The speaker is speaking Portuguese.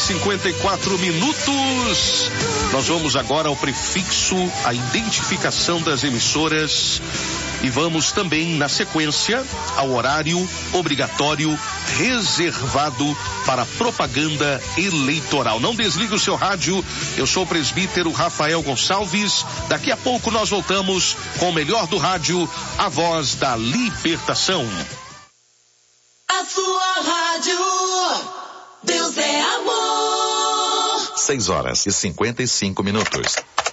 6h54. Nós vamos agora ao prefixo, a identificação das emissoras. E vamos também, na sequência, ao horário obrigatório reservado para propaganda eleitoral. Não desligue o seu rádio. Eu sou o presbítero Rafael Gonçalves. Daqui a pouco nós voltamos com o melhor do rádio, a voz da libertação. A sua rádio, Deus é amor. 6h55.